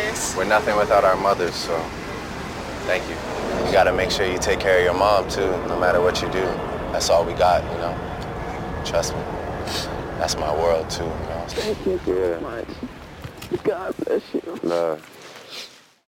fathers. We're nothing without our mothers, so thank you. You gotta make sure you take care of your mom, too, no matter what you do. That's all we got, you know? Trust me. That's my world, too, you know? Thank you so much. God bless you. Love.